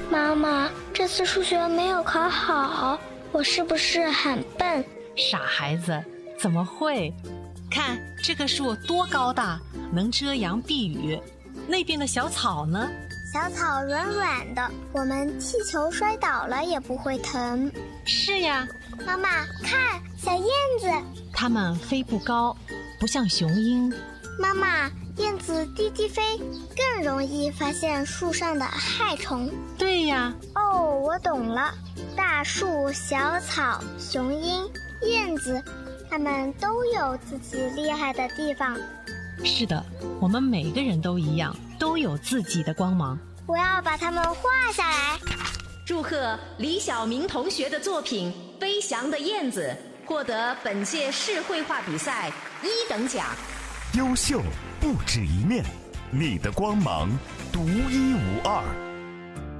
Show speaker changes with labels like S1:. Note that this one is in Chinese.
S1: 妈妈，这次数学没有考好，我是不是很笨？
S2: 傻孩子，怎么会？看这棵树多高大，能遮阳避雨。那边的小草呢？
S1: 小草软软的，我们踢球摔倒了也不会疼。
S2: 是呀。
S1: 妈妈，看小燕子，
S2: 它们飞不高，不像雄鹰。
S1: 妈妈，燕子低低飞，更容易发现树上的害虫。
S2: 对呀。
S1: 哦，我懂了，大树、小草、雄鹰、燕子，它们都有自己厉害的地方。
S2: 是的，我们每个人都一样，都有自己的光芒。
S1: 我要把它们画下来。
S3: 祝贺李晓明同学的作品《飞翔的燕子》获得本届市绘画比赛1等奖。
S4: 优秀不止一面，你的光芒独一无二。